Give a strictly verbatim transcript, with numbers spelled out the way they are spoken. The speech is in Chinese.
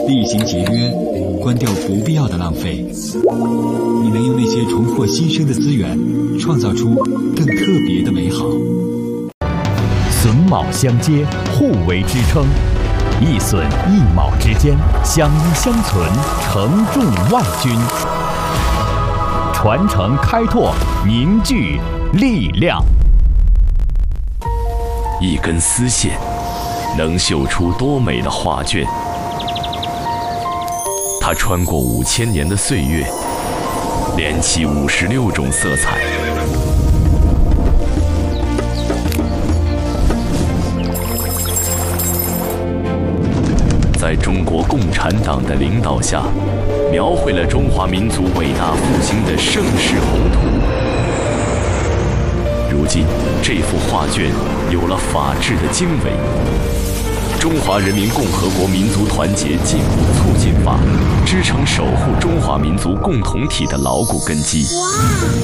厉行节约，关掉不必要的浪费。你能用那些重获新生的资源，创造出更特别的美好。 榫卯相接，互为支撑，一榫一卯之间，相依相存，承重万钧。传承开拓，凝聚力量。 一根丝线能绣出多美的画卷，它穿过五千年的岁月，连起五十六种色彩。在中国共产党的领导下，描绘了中华民族伟大复兴的盛世宏图。如今，这幅画卷有了法治的经纬，《中华人民共和国民族团结进步促进法》支撑守护中华民族共同体的牢固根基。